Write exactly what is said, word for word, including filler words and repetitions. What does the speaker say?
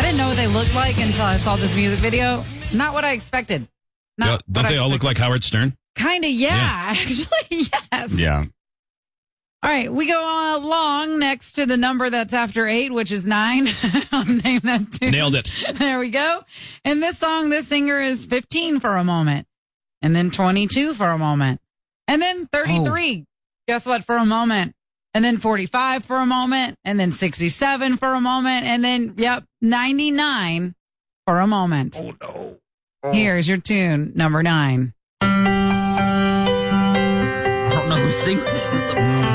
didn't know what they looked like until I saw this music video. Not what I expected. Not Yeah, don't what they I all look like Howard Stern? Kind of, yeah, Yeah. actually, yes. Yeah. All right, we go along next to the number that's after eight, which is nine. I'll name that tune. Nailed it. There we go. In this song, this singer is fifteen for a moment, and then twenty-two for a moment, and then thirty-three. Oh. Guess what? For a moment, and then forty-five for a moment, and then sixty-seven for a moment, and then, yep, ninety-nine for a moment. Oh, no. Oh. Here's your tune, number nine. I don't know who sings this. Is the